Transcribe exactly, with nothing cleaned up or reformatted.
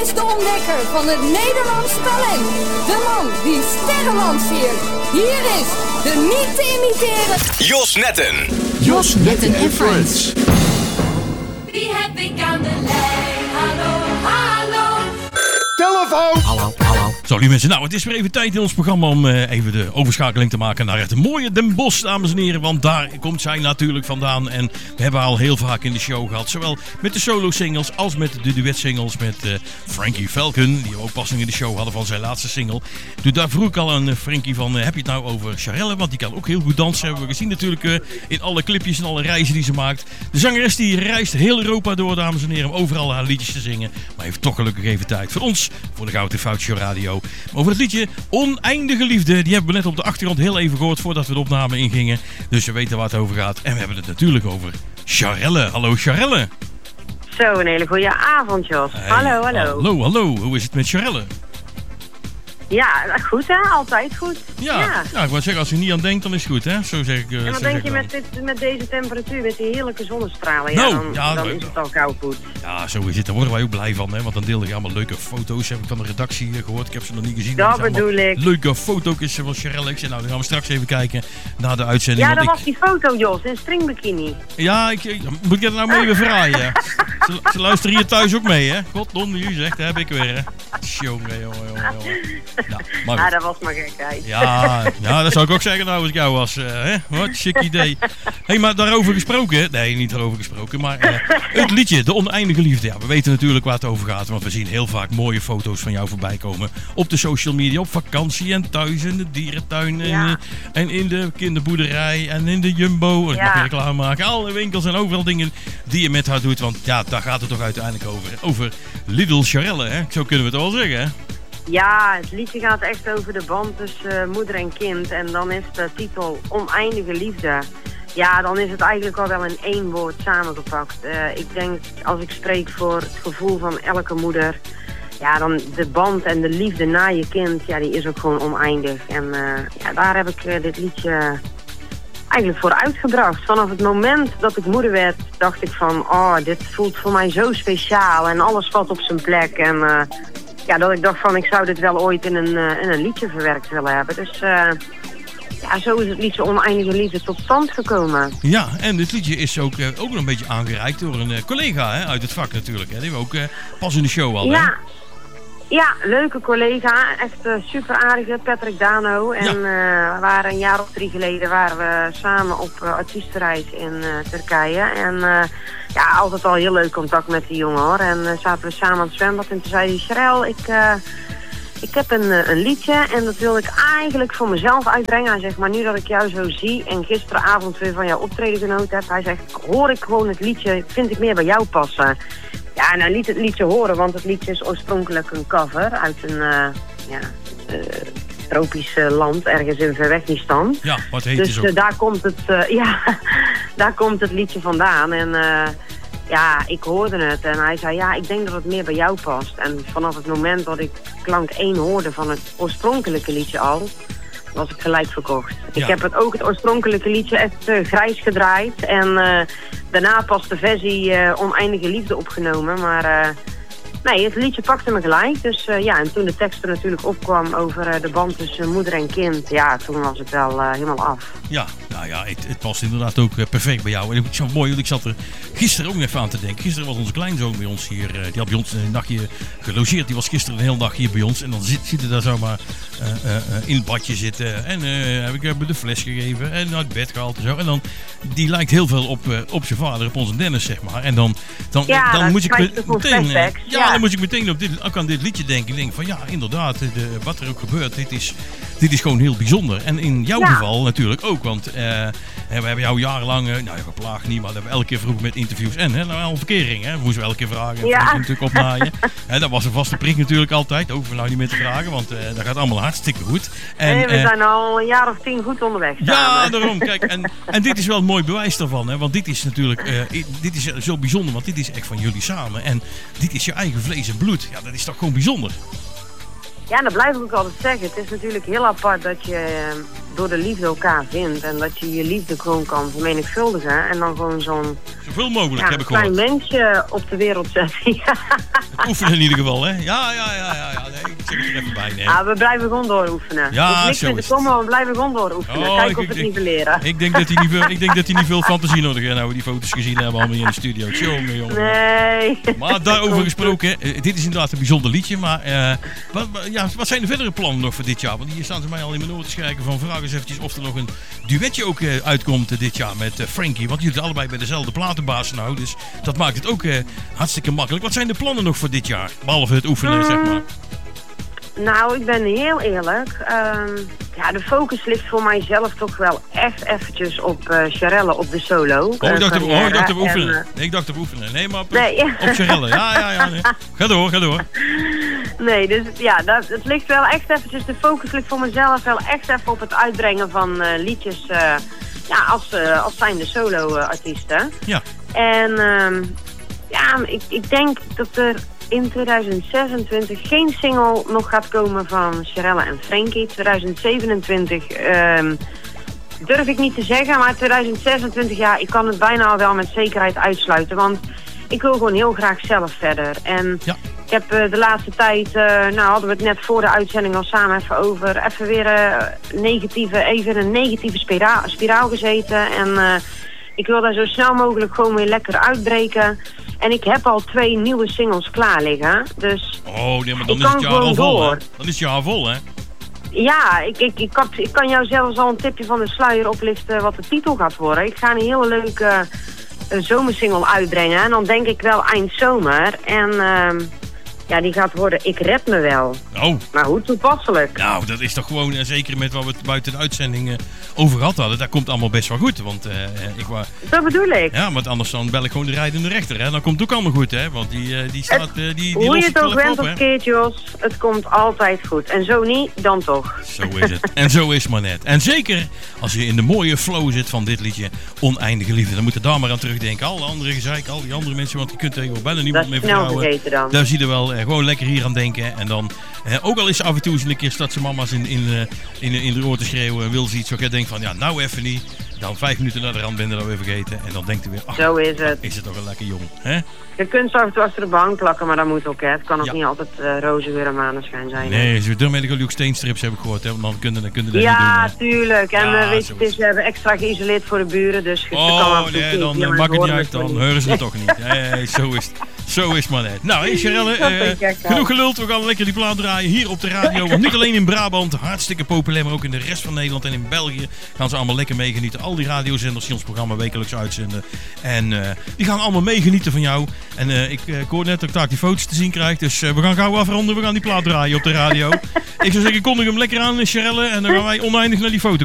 is de ontdekker van het Nederlands talent. De man die sterren lanceert. Hier is de niet te imiteren Jos Netten. Jos Netten en Friends. Wie heb ik aan de lijn? Hallo, hallo. Telefoon! Hallo, hallo. Zo, lieve mensen, nou, het is weer even tijd in ons programma om uh, even de overschakeling te maken naar het mooie Den Bosch, dames en heren. Want daar komt zij natuurlijk vandaan. En we hebben haar al heel vaak in de show gehad. Zowel met de solo-singles als met de duet-singles met uh, Frankie Falcon. Die we ook pas nog in de show hadden van zijn laatste single. Dus daar vroeg ik al aan uh, Frankie van, uh, heb je het nou over Charelle? Want die kan ook heel goed dansen. Hebben we gezien natuurlijk uh, in alle clipjes en alle reizen die ze maakt. De zangeres die reist heel Europa door, dames en heren, om overal haar liedjes te zingen. Maar heeft toch gelukkig even tijd voor ons, voor de Gouden Foutje Radio. Maar over het liedje Oneindige Liefde, die hebben we net op de achtergrond heel even gehoord voordat we de opname ingingen. Dus we weten waar het over gaat. En we hebben het natuurlijk over Charelle. Hallo Charelle. Zo, een hele goede avond, Jos. Hey. Hallo, hallo. Hallo, hallo. Hoe is het met Charelle? Ja, goed hè? Altijd goed. Ja, ja. ja ik wou zeggen, als je niet aan denkt, dan is het goed, hè? Zo zeg ik. Uh, en wat zo denk zeg je ik met, dit, met deze temperatuur, met die heerlijke zonnestralen? Nou, ja, dan, ja, dan dat, is het al koud goed. Ja, zo is het. Daar worden wij ook blij van, hè? Want dan deelde ik allemaal leuke foto's. Heb ik van de redactie gehoord. Ik heb ze nog niet gezien. Dat bedoel ik. Leuke foto's van Charelle. Ik zei, nou, dan gaan we straks even kijken naar de uitzending. Ja, dat ik... was die foto, Jos, in stringbikini. Ja, ik, moet ik het nou mee weer verraaien? ze, ze luisteren hier thuis ook mee, hè? Goddomme, u zegt, daar heb ik weer, hè? Jongen, jongen, jongen, jongen. Ja, maar ja, dat was maar gekheid. Ja, ja, dat zou ik ook zeggen nou als ik jou was. Uh, hè? Wat een chic idee. Hé, hey, maar daarover gesproken. Nee, niet daarover gesproken. Maar uh, het liedje, De Oneindige Liefde. Ja, we weten natuurlijk waar het over gaat. Want we zien heel vaak mooie foto's van jou voorbij komen. Op de social media, op vakantie en thuis. In de dierentuin. En, ja. uh, en in de kinderboerderij. En in de Jumbo. Ik ja. mag je reclame maken. Alle winkels en overal dingen die je met haar doet. Want ja, daar gaat het toch uiteindelijk over. Over Little Charelle, hè? Zo kunnen we het wel zeggen, hè? Ja, het liedje gaat echt over de band tussen uh, moeder en kind. En dan is de titel Oneindige Liefde. Ja, dan is het eigenlijk al wel in één woord samengepakt. Uh, ik denk, als ik spreek voor het gevoel van elke moeder... Ja, dan de band en de liefde naar je kind, ja, die is ook gewoon oneindig. En uh, ja, daar heb ik uh, dit liedje eigenlijk voor uitgebracht. Vanaf het moment dat ik moeder werd, dacht ik van... Oh, dit voelt voor mij zo speciaal en alles valt op zijn plek. En... Uh, Ja, dat ik dacht van, ik zou dit wel ooit in een, uh, in een liedje verwerkt willen hebben. Dus uh, ja, zo is het liedje Oneindige Liefde tot stand gekomen. Ja, en dit liedje is ook, uh, ook nog een beetje aangereikt door een uh, collega, hè, uit het vak natuurlijk. Hè, die we ook uh, pas in de show hadden. Ja, ja, leuke collega. Echt uh, super aardige, Patrick Dano. En ja. uh, we waren een jaar of drie geleden waren we samen op uh, artiestenreis in uh, Turkije. En... Uh, Ja, altijd al heel leuk contact met die jongen hoor. En uh, zaten we samen aan het zwembad en toen zei hij... Charelle, ik, uh, ik heb een, uh, een liedje en dat wil ik eigenlijk voor mezelf uitbrengen. Hij zegt, maar nu dat ik jou zo zie en gisteravond weer van jouw optreden genoten heb... Hij zegt, hoor ik gewoon het liedje, vind ik meer bij jou passen. Ja, en hij liet het liedje horen, want het liedje is oorspronkelijk een cover uit een... Uh, ja, uh, tropisch uh, land, ergens in Verwegistan. Ja, wat heet dus het uh, daar komt het, uh, ja, daar komt het liedje vandaan. En uh, ja, ik hoorde het en hij zei, ja, ik denk dat het meer bij jou past. En vanaf het moment dat ik klank één hoorde van het oorspronkelijke liedje al, was ik gelijk verkocht. Ja. Ik heb het ook het oorspronkelijke liedje echt uh, grijs gedraaid. En uh, daarna pas de versie uh, Oneindige Liefde opgenomen, maar... Uh, Nee, het liedje pakte me gelijk. Dus uh, ja, en toen de tekst er natuurlijk opkwam over uh, de band tussen moeder en kind, ja, toen was het wel uh, helemaal af. Ja, nou ja, het, het past inderdaad ook uh, perfect bij jou. En het is zo mooi, want ik zat er gisteren ook even aan te denken. Gisteren was onze kleinzoon bij ons hier, uh, die had bij ons een nachtje gelogeerd. Die was gisteren een hele dag hier bij ons. En dan zit, zit hij daar zomaar uh, uh, uh, in het badje zitten. En uh, heb ik hem de fles gegeven en uit bed gehaald en zo. En dan, die lijkt heel veel op, uh, op zijn vader, op onze Dennis, zeg maar. En dan, dan, ja, dan moet ik me, meteen... Uh, ja, dan moet ik meteen op dit, ook aan dit liedje denken. Ik denk van ja, inderdaad, de, wat er ook gebeurt, dit is, dit is gewoon heel bijzonder. En in jouw ja. geval natuurlijk ook, want uh, we hebben jou jarenlang, uh, nou geplaagd niet, maar we hebben elke keer vroeg met interviews en hè, nou, al verkering, hè, we moesten we elke keer vragen en ja. natuurlijk opnaaien. En dat was een vaste prik natuurlijk altijd, hoeven we nou niet meer te vragen, want uh, dat gaat allemaal hartstikke goed. En, nee, we uh, zijn al een jaar of tien goed onderweg samen. Ja, daarom, kijk, en, en dit is wel een mooi bewijs daarvan, hè, want dit is natuurlijk, uh, dit is zo bijzonder, want dit is echt van jullie samen en dit is je eigen vlees en bloed. Ja, dat is toch gewoon bijzonder. Ja, en dat blijf ik ook altijd zeggen. Het is natuurlijk heel apart dat je door de liefde elkaar vindt. En dat je je liefde gewoon kan vermenigvuldigen. En dan gewoon zo'n Zoveel mogelijk, ja, heb ik klein gehoord. mensje op de wereld zetten. Oefenen in ieder geval, hè? Ja, ja, ja, ja. ja. Nee, ik zeg het er even bij. Nee. Ja, we blijven gewoon dooroefenen. Ja, Er hoeft niks zo meer is te komen, maar we blijven gewoon dooroefenen. Oh, Kijken ik- of we het ik- niet leren. Ik denk dat hij niet veel, ik denk dat hij niet veel fantasie nodig heeft. Nou, we die foto's gezien hebben allemaal hier in de studio. Jongen, jongen. Nee. Maar daarover gesproken, eh, dit is inderdaad een bijzonder liedje. Maar eh, wat, wat- ja, wat zijn de verdere plannen nog voor dit jaar? Want hier staan ze mij al in mijn oren te schrijven van vraag eens eventjes of er nog een duetje ook eh, uitkomt eh, dit jaar met eh, Frankie. Want jullie zitten allebei bij dezelfde platenbaas nou. Dus dat maakt het ook eh, hartstikke makkelijk. Wat zijn de plannen nog voor dit jaar? Behalve het oefenen, zeg maar. Nou, ik ben heel eerlijk. Ehm, ja, de focus ligt voor mijzelf toch wel echt eventjes op uh, Sharelle op de solo. Oh, ik dacht, op, oh, ik dacht op carrière. oefenen. En, Nee, ik dacht op oefenen. Nee, maar op, Nee. op Sharelle. Ja, ja, ja. Nee. Ga door, ga door. uh, nee, dus ja, dat, het ligt wel echt eventjes, de focus ligt voor mezelf wel echt even op het uitbrengen van uh, liedjes uh, ja, als, uh, als zijnde solo-artiesten. Ja. En ehm, ja, ik, ik denk dat er in tweeduizend zesentwintig geen single nog gaat komen van Sharelle en Frankie. tweeduizend zevenentwintig ehm, durf ik niet te zeggen, maar tweeduizend zesentwintig, ja, ik kan het bijna al wel met zekerheid uitsluiten. Want ik wil gewoon heel graag zelf verder. En Ja. ik heb uh, de laatste tijd, uh, nou hadden we het net voor de uitzending al samen even over, even weer uh, negatieve, even een negatieve spiraal, spiraal gezeten. En uh, ik wil daar zo snel mogelijk gewoon weer lekker uitbreken. En ik heb al twee nieuwe singles klaar liggen. Dus Oh, nee, maar dan Ik is kan het jaar al gewoon vol, hè? door. Dan is het jaar vol, hè? ja, ik, ik, ik, kan, ik kan jou zelfs al een tipje van de sluier oplichten wat de titel gaat worden. Ik ga een hele leuke uh, zomersingle uitbrengen. En dan denk ik wel eind zomer. En uh, ja, die gaat worden Ik Red Me Wel. Oh, Maar hoe toepasselijk. nou, dat is toch gewoon, eh, zeker met wat we het buiten de uitzending eh, over gehad hadden, dat komt allemaal best wel goed. Want eh, ik wou, Dat bedoel ik. ja, want anders dan bel ik gewoon de rijdende rechter, hè? Dan komt het ook allemaal goed, hè? Want die, eh, die staat, eh, die, die Hoe lost je het het wel ook even went op, of hè? keert, Jos, het komt altijd goed. En zo niet, dan toch. Zo is het. En zo is het maar net. En zeker als je in de mooie flow zit van dit liedje, Oneindige Liefde. Dan moet je daar maar aan terugdenken. Alle andere gezeik, al die andere mensen, want je kunt tegenwoordig bijna Dat niemand is meer snel vertrouwen. vergeten dan. Daar zie je wel eh, gewoon lekker hier aan denken. En dan, eh, ook al is ze af en toe eens een keer staat ze mama's in, in, uh, in, in de oor te schreeuwen. Wil ze iets, zo jij denkt van, ja, nou even niet. Dan vijf minuten naar de rand ben je dat weer vergeten. En dan denkt u weer, ach, Zo is het. is het toch een lekker jong. Hè? Je kunt zo af en toe achter de bank plakken, maar dat moet ook, hè. Het kan ook Ja. niet altijd uh, roze weer en maneschijn zijn. hè. Nee, zo daarmee ook steenstrips heb ik gehoord. Hè? Want dan kunnen, dan kunnen dat Ja, niet doen. Hè? tuurlijk. En Ja, uh, weet je, zo het is is, we hebben extra geïsoleerd voor de buren, dus je kan af Oh, en toe nee, zien, dan ja, uh, maar maakt het niet horen uit. het Dan niet. horen ze het toch niet. Nee, zo is het. Zo is het maar net. Nou, hey, Sharelle, Dat eh, vind ik echt genoeg geluld. We gaan lekker die plaat draaien hier op de radio. Want niet alleen in Brabant, hartstikke populair, maar ook in de rest van Nederland en in België gaan ze allemaal lekker meegenieten. Al die radiozenders die ons programma wekelijks uitzenden. En uh, die gaan allemaal meegenieten van jou. En uh, ik, uh, ik hoor net dat ik daar die foto's te zien krijg. Dus uh, we gaan gauw afronden. We gaan die plaat draaien op de radio. Ik zou zeggen, kondig hem lekker aan, Sharelle. En dan gaan wij oneindig naar die foto